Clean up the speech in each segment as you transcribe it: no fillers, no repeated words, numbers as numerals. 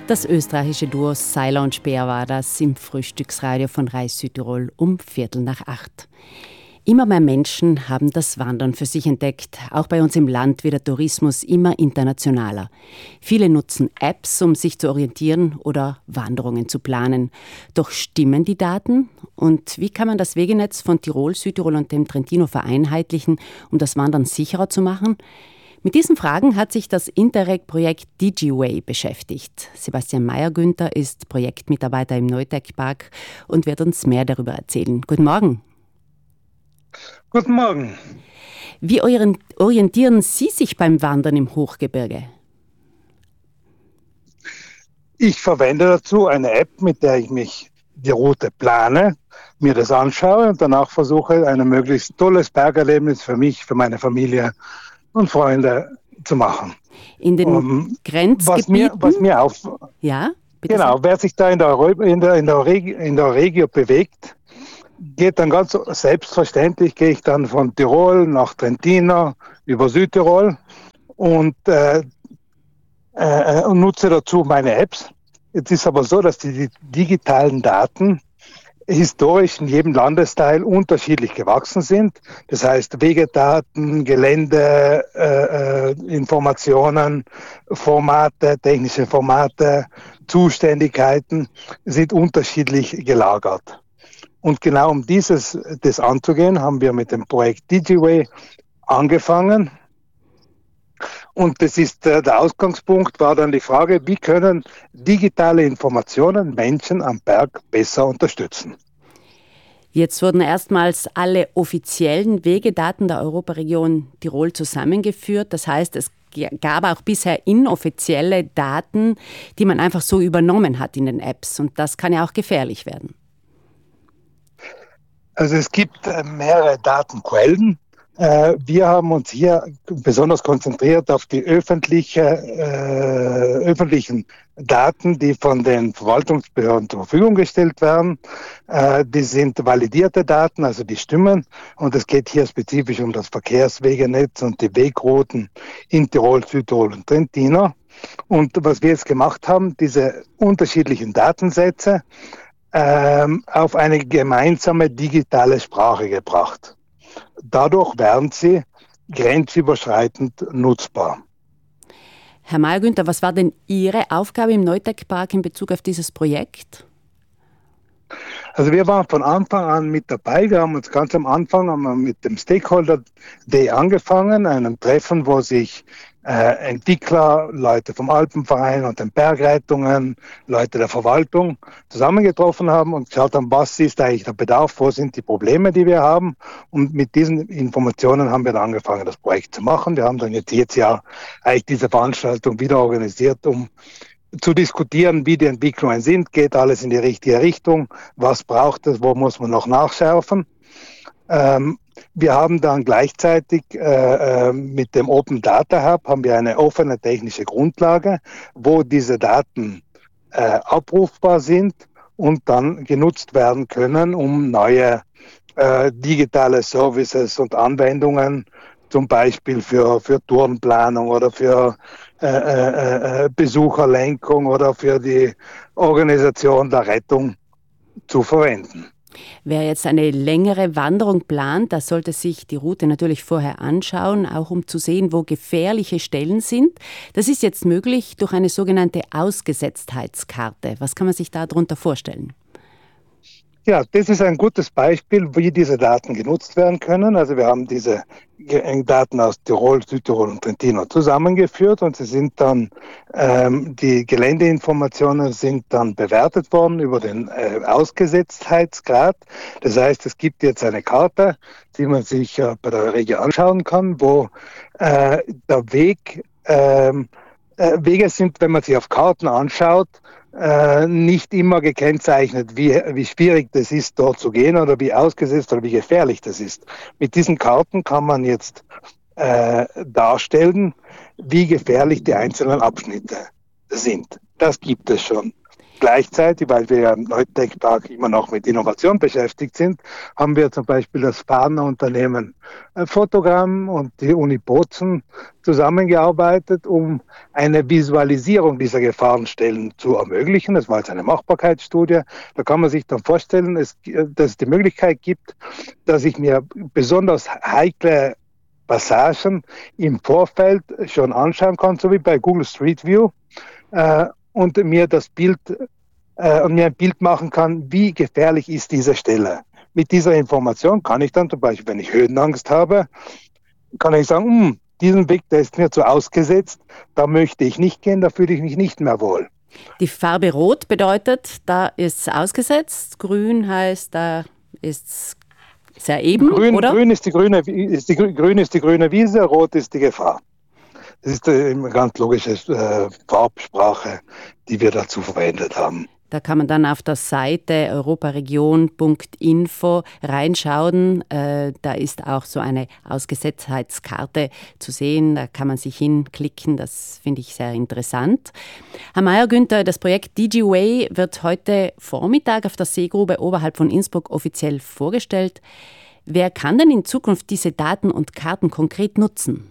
Das österreichische Duo Seiler und Speer war das im Frühstücksradio von Reis Südtirol um 7:45. Immer mehr Menschen haben das Wandern für sich entdeckt. Auch bei uns im Land wird der Tourismus immer internationaler. Viele nutzen Apps, um sich zu orientieren oder Wanderungen zu planen. Doch stimmen die Daten? Und wie kann man das Wegenetz von Tirol, Südtirol und dem Trentino vereinheitlichen, um das Wandern sicherer zu machen? Mit diesen Fragen hat sich das Interreg-Projekt DigiWay beschäftigt. Sebastian Meyer-Günther ist Projektmitarbeiter im Neutec-Park und wird uns mehr darüber erzählen. Guten Morgen. Guten Morgen. Wie orientieren Sie sich beim Wandern im Hochgebirge? Ich verwende dazu eine App, mit der ich die Route plane, mir das anschaue und danach versuche, ein möglichst tolles Bergerlebnis für mich, für meine Familie und Freunde zu machen. In den Grenzgebieten? Was mir auf... Ja, bitte. Genau, wer sich da in der Regio bewegt, geht dann ganz selbstverständlich, gehe ich dann von Tirol nach Trentino über Südtirol und nutze dazu meine Apps. Jetzt ist aber so, dass die digitalen Daten historisch in jedem Landesteil unterschiedlich gewachsen sind. Das heißt, Wegedaten, Gelände, Informationen, Formate, technische Formate, Zuständigkeiten sind unterschiedlich gelagert. Und genau um das anzugehen, haben wir mit dem Projekt DigiWay angefangen. Und das ist der Ausgangspunkt, war dann die Frage, wie können digitale Informationen Menschen am Berg besser unterstützen? Jetzt wurden erstmals alle offiziellen Wegedaten der Europaregion Tirol zusammengeführt. Das heißt, es gab auch bisher inoffizielle Daten, die man einfach so übernommen hat in den Apps. Und das kann ja auch gefährlich werden. Also es gibt mehrere Datenquellen. Wir haben uns hier besonders konzentriert auf die öffentlichen Daten, die von den Verwaltungsbehörden zur Verfügung gestellt werden. Die sind validierte Daten, also die stimmen. Und es geht hier spezifisch um das Verkehrswegenetz und die Wegrouten in Tirol, Südtirol und Trentino. Und was wir jetzt gemacht haben, diese unterschiedlichen Datensätze auf eine gemeinsame digitale Sprache gebracht. Dadurch werden sie grenzüberschreitend nutzbar. Herr Meyer-Günther, was war denn Ihre Aufgabe im Neutec-Park in Bezug auf dieses Projekt? Also wir waren von Anfang an mit dabei. Wir haben uns ganz am Anfang mit dem Stakeholder Day angefangen, einem Treffen, wo sich Entwickler, Leute vom Alpenverein und den Bergrettungen, Leute der Verwaltung zusammengetroffen haben und geschaut haben, was ist eigentlich der Bedarf, wo sind die Probleme, die wir haben. Und mit diesen Informationen haben wir dann angefangen, das Projekt zu machen. Wir haben dann jetzt ja eigentlich diese Veranstaltung wieder organisiert, um zu diskutieren, wie die Entwicklungen sind, geht alles in die richtige Richtung, was braucht es, wo muss man noch nachschärfen. Wir haben dann gleichzeitig mit dem Open Data Hub haben wir eine offene technische Grundlage, wo diese Daten abrufbar sind und dann genutzt werden können, um neue digitale Services und Anwendungen, zum Beispiel für Tourenplanung oder für Besucherlenkung oder für die Organisation der Rettung zu verwenden. Wer jetzt eine längere Wanderung plant, der sollte sich die Route natürlich vorher anschauen, auch um zu sehen, wo gefährliche Stellen sind. Das ist jetzt möglich durch eine sogenannte Ausgesetztheitskarte. Was kann man sich darunter vorstellen? Ja, das ist ein gutes Beispiel, wie diese Daten genutzt werden können. Also wir haben diese Daten aus Tirol, Südtirol und Trentino zusammengeführt und sie sind dann, die Geländeinformationen sind dann bewertet worden über den Ausgesetztheitsgrad. Das heißt, es gibt jetzt eine Karte, die man sich bei der Regio anschauen kann, wo der Weg, Wege sind, wenn man sich auf Karten anschaut, nicht immer gekennzeichnet, wie schwierig das ist, dort zu gehen oder wie ausgesetzt oder wie gefährlich das ist. Mit diesen Karten kann man jetzt darstellen, wie gefährlich die einzelnen Abschnitte sind. Das gibt es schon. Gleichzeitig, weil wir ja im Neutech-Park immer noch mit Innovation beschäftigt sind, haben wir zum Beispiel das Partnerunternehmen Fotogramm und die Uni Bozen zusammengearbeitet, um eine Visualisierung dieser Gefahrenstellen zu ermöglichen. Das war jetzt eine Machbarkeitsstudie. Da kann man sich dann vorstellen, dass es die Möglichkeit gibt, dass ich mir besonders heikle Passagen im Vorfeld schon anschauen kann, so wie bei Google Street View, und mir ein Bild machen kann, wie gefährlich ist diese Stelle. Mit dieser Information kann ich dann zum Beispiel, wenn ich Höhenangst habe, kann ich sagen, diesen Weg, der ist mir zu ausgesetzt, da möchte ich nicht gehen, da fühle ich mich nicht mehr wohl. Die Farbe Rot bedeutet, da ist es ausgesetzt, Grün heißt, da ist es sehr eben, oder? Grün ist die grüne Wiese, Rot ist die Gefahr. Das ist eine ganz logische Farbsprache, die wir dazu verwendet haben. Da kann man dann auf der Seite europaregion.info reinschauen. Da ist auch so eine Ausgesetztheitskarte zu sehen. Da kann man sich hinklicken. Das finde ich sehr interessant. Herr Meyer-Günther, das Projekt DigiWay wird heute Vormittag auf der Seegrube oberhalb von Innsbruck offiziell vorgestellt. Wer kann denn in Zukunft diese Daten und Karten konkret nutzen?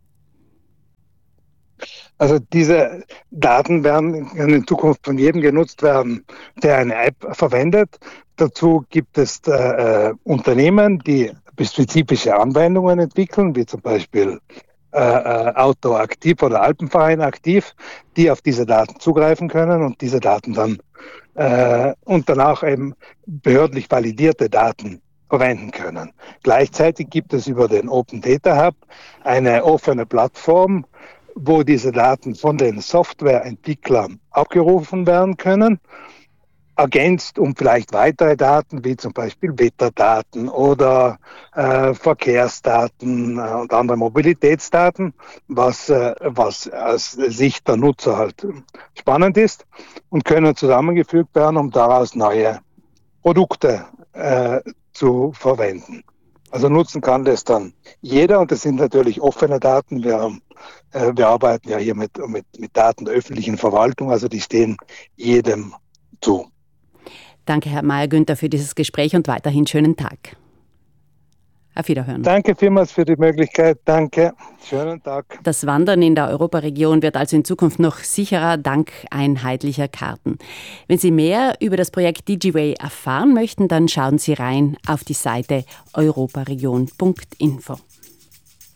Also diese Daten werden in Zukunft von jedem genutzt werden, der eine App verwendet. Dazu gibt es Unternehmen, die spezifische Anwendungen entwickeln, wie zum Beispiel Outdoor Aktiv oder Alpenverein Aktiv, die auf diese Daten zugreifen können und diese Daten dann und danach eben behördlich validierte Daten verwenden können. Gleichzeitig gibt es über den Open Data Hub eine offene Plattform, wo diese Daten von den Softwareentwicklern abgerufen werden können, ergänzt um vielleicht weitere Daten, wie zum Beispiel Wetterdaten oder Verkehrsdaten und andere Mobilitätsdaten, was aus Sicht der Nutzer halt spannend ist, und können zusammengefügt werden, um daraus neue Produkte zu verwenden. Also nutzen kann das dann jeder, und das sind natürlich offene Daten. Wir arbeiten ja hier mit Daten der öffentlichen Verwaltung, also die stehen jedem zu. Danke, Herr Meyer-Günther, für dieses Gespräch und weiterhin schönen Tag. Auf Wiederhören. Danke vielmals für die Möglichkeit. Danke. Schönen Tag. Das Wandern in der Europaregion wird also in Zukunft noch sicherer dank einheitlicher Karten. Wenn Sie mehr über das Projekt DigiWay erfahren möchten, dann schauen Sie rein auf die Seite europaregion.info.